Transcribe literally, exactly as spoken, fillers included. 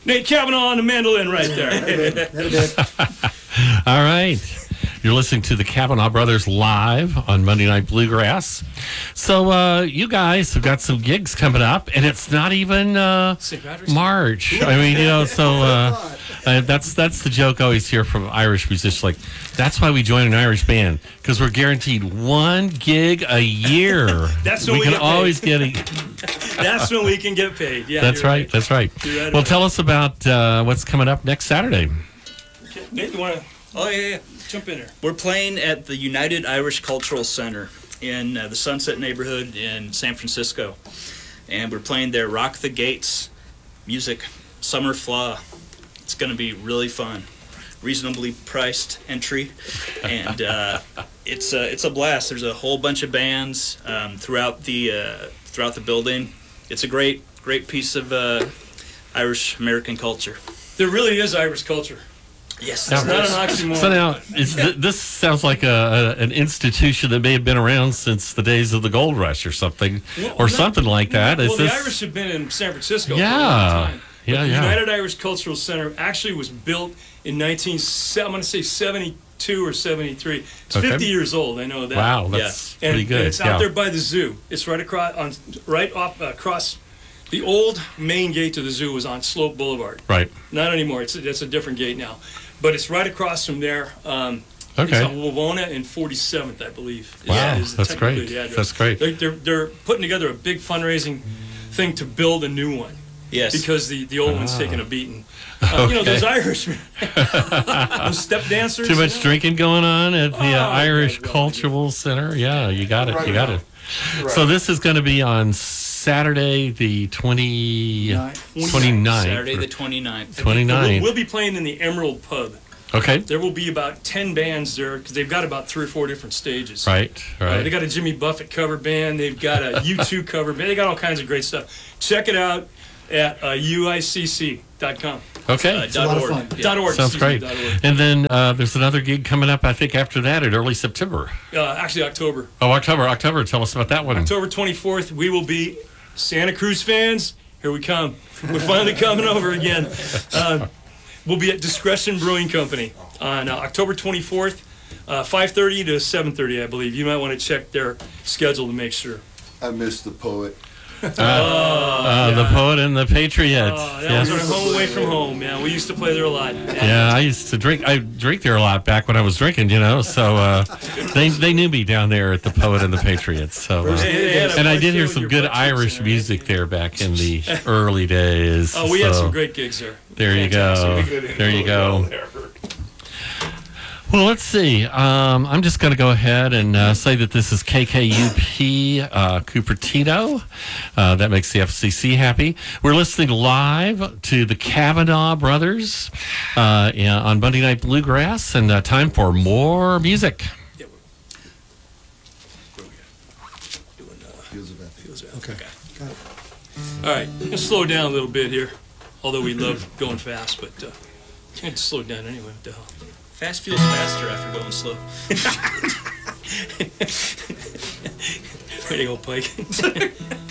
Nate Kavanaugh on the mandolin right there. All right. You're listening to the Kavanaugh Brothers live on Monday Night Bluegrass. So uh, you guys have got some gigs coming up, and it's not even uh, March. I mean, you know, so uh, uh, that's that's the joke I always hear from Irish musicians. Like, that's why we join an Irish band, because we're guaranteed one gig a year. That's when we we can get always get a. That's when we can get paid. Yeah, That's you're right, That's right. You're right Well, about tell us about uh, what's coming up next Saturday. it. Nate, you want to Oh, yeah, yeah. jump in there? We're playing at the United Irish Cultural Center in uh, the Sunset neighborhood in San Francisco. And we're playing there Rock the Gates music, Summer Flaw. It's going to be really fun. Reasonably priced entry. And uh, it's, uh, it's a blast. There's a whole bunch of bands um, throughout the uh, throughout the building. It's a great, great piece of uh, Irish-American culture. There really is Irish culture. Yes, It's Now- not an oxymoron. So now, is th- this sounds like a, a an institution that may have been around since the days of the gold rush or something, Well, or no- something like that. Is Well, this? the Irish have been in San Francisco for a Yeah. long time. But Yeah, the yeah. United Irish Cultural Center actually was built in nineteen. I'm going to say seventy-two or seventy-three. It's Okay. fifty years old. I know that. Wow, that's And, pretty good. and it's yeah. out there by the zoo. It's right across, on right off uh, across. The old main gate to the zoo was on Slope Boulevard. Right. Not anymore. It's it's a different gate now, but it's right across from there. Um, Okay. It's on Wawona and forty-seventh, I believe. is- Wow, is that's technically great. the address. That's great. They're, they're they're putting together a big fundraising thing to build a new one. Yes. Because the, the old one's Ah. taking a beating. Uh, You know, Okay. those Irishmen, those step dancers. Too you much know? drinking going on at the uh, Oh, my Irish God. Cultural Center. Yeah, you got it. Right you got now. it. So this is going to be on Saturday, the twenty, twenty-ninth. Saturday the twenty-ninth. twenty-ninth. We'll, we'll be playing in the Emerald Pub. Okay. There will be about ten bands there because they've got about three or four different stages. Right. Uh, Right. they got a Jimmy Buffett cover band. They've got a U two cover band. They got all kinds of great stuff. Check it out at uh, U I C C dot com. okay. Uh, a lot dot of org. fun. Yeah. Dot org. Sounds excuse me, great. dot org. And then uh, there's another gig coming up, I think, after that at early September. Uh, actually, October. Oh, October. October. Tell us about that one. October twenty-fourth, we will be Santa Cruz fans. Here we come. We're finally coming over again. Uh, we'll be at Discretion Brewing Company on uh, October twenty-fourth, uh, five thirty to seven thirty, I believe. You might want to check their schedule to make sure. I miss the poet. Uh, The Poet and the Patriot. Oh, that yes. was our home away from home, man. We used to play there a lot. Yeah, I used to drink. I drink there a lot back when I was drinking, you know. So uh, they they knew me down there at the Poet and the Patriot. So, uh, They- they had a and I bunch did hear of some your good butt cheeks in Irish there. music there back in the early days. Oh, we had so some great gigs there. There you go. Fantastic. There you go. Well, let's see. Um, I'm just going to go ahead and uh, say that this is K K U P uh, Cupertino. Uh, that makes the F C C happy. We're listening live to the Kavanaugh Brothers uh, yeah, on Monday Night Bluegrass, and uh, time for more music. Feels about Okay. All right, let's slow down a little bit here. Although we love going fast, but uh, can't slow down anyway. What the hell? Fast feels faster after going slow. Way to go, Pike.